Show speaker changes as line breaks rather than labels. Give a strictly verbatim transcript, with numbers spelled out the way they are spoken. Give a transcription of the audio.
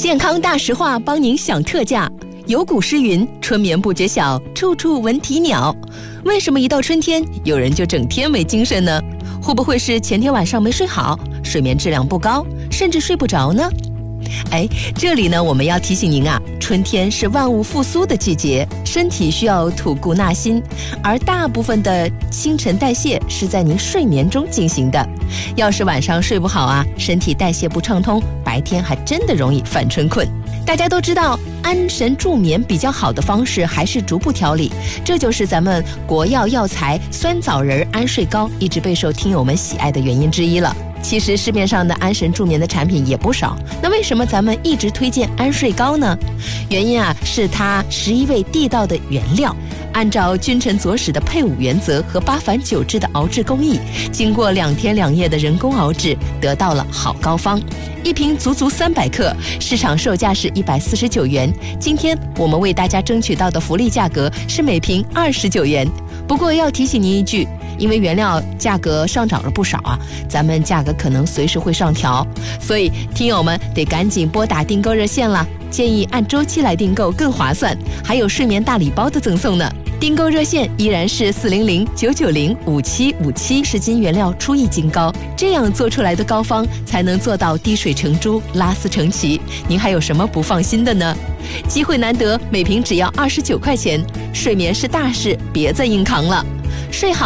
健康大实话帮您享特价。有古诗云：春眠不觉晓，处处闻啼鸟。为什么一到春天，有人就整天没精神呢？会不会是前天晚上没睡好，睡眠质量不高，甚至睡不着呢？哎，这里呢，我们要提醒您啊，春天是万物复苏的季节，身体需要吐故纳新，而大部分的新陈代谢是在您睡眠中进行的。要是晚上睡不好啊，身体代谢不畅通，白天还真的容易犯春困。大家都知道，安神助眠比较好的方式还是逐步调理，这就是咱们国药药材酸枣仁安睡膏一直备受听友们喜爱的原因之一了。其实市面上的安神助眠的产品也不少，那为什么咱们一直推荐安睡膏呢？原因啊，是它十一味地道的原料，按照君臣佐使的配伍原则和八返九制的熬制工艺，经过两天两夜的人工熬制，得到了好膏方。一瓶足足三百克，市场售价是一百四十九元。今天我们为大家争取到的福利价格是每瓶二十九元。不过要提醒您一句，因为原料价格上涨了不少啊，咱们价格可能随时会上调，所以听友们得赶紧拨打订购热线了。建议按周期来订购更划算，还有睡眠大礼包的赠送呢。订购热线依然是四零零九九零五七五七，是金原料出一斤膏，这样做出来的膏方才能做到滴水成珠、拉丝成奇。您还有什么不放心的呢？机会难得，每瓶只要二十九块钱，睡眠是大事，别再硬扛了。睡好